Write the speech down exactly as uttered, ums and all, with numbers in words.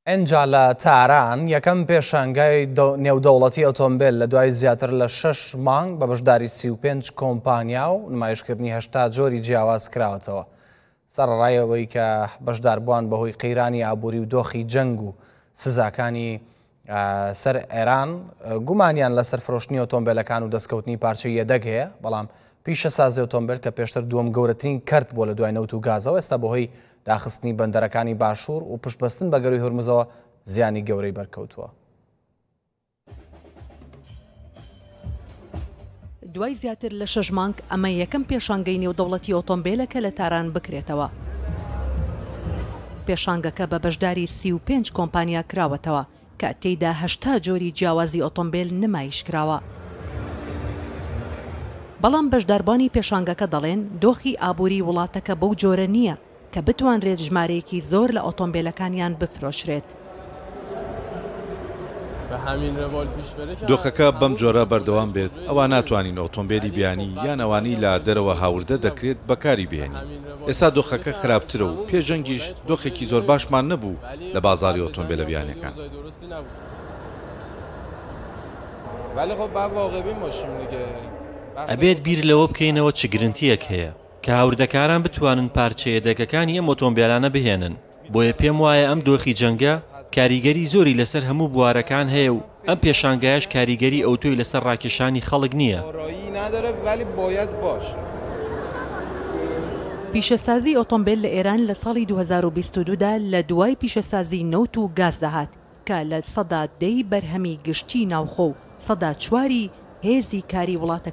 ئەنجا لە تاران یەکەم پێشانگای نێودەوڵەتی ئۆتۆمبیل لە دوای زیاتر لە شەش مانگ بە بەشداری سی و پێنج کۆمپانیا و نمایشکردنی هەشتا جۆری جیاواز کراوەتەوە. سەرڕایەوەی کە بەشداربووان بەهۆی قەیرانی ئابووری و دۆخی جەنگ و سزاکانی سەر ئێران گومانیان لە سەرفرۆشتنی ئۆتۆمبیلەکان و دەستکەوتنی پارچەی یەدەگ هەیە، بەڵام پیشەسازی ئۆتۆمبیل کە پێشتر دووەم گەورەترین کەرت بۆ لە دوای نەوت و گازەوە ئێستا بەهۆی داخستنی بەندەرەکانی باشوور و پشتبەستن بە گەروی هورمزەوە زیانی گەورەی بەرکەوتووە. دوای زیاتر لە شەش مانگ ئەمە یەکەم پێشانگەی نێودەوڵەتی ئۆتۆمبیلەکە لە تاران بکرێتەوە. پێشانگەکە بە بەشداری سی و پێنج کۆمپانیا کراوەتەوە کە تێیدا هەشتا جۆری جیاوازی ئۆتۆمبیل نمایش کراوە. بەڵام بەشداربانی پێشانگەکە دەڵێن دۆخی ئابووری وڵاتەکە بەو جۆرە نییە کە بتوانرێت ژمارەیەکی زۆر لە ئۆتۆمبیلەکانیان بفرۆشرێت. دۆخەکە بەم جۆرە بەردەوام بێت ئەوە ناتوانین ئۆتۆمبیلی بیانی یان ئەوانی لا دەرەوە هاوردە دەکرێت بەکاری بێنی. ئێستا دۆخەکە خراپترە و پێشەنگیش دۆخێکی زۆر باشمان نەبوو لە بازاری ئۆتۆمبیلە بیانەکان. ئەبێت بیر لەوە بکەینەوە چ گرنتیەک هەیە کە هاوردەکاران بتوانن پارچەیە دەگەکانی ئەم ئۆتۆمبیلانە بهێنن. بۆیە پێم وایە ئەم دۆخی جەنگە کاریگەری زۆری لەسەر هەموو بوارەکان هەیە و ئەم پێشانگایش کاریگەری ئەوتۆی لەسەر ڕاکێشانی خەڵک نییە. پیشەسازی ئۆتۆمبیل لە ئێران لە ساڵی دوو هەزار و بیست و دوو دا لە دوای پیشەسازی نەوت و گاز دەهات کە لە سەدا دەی بەرهەمی گشتی ناوخۆ و سەدا چواری هێزی کاری وڵاتە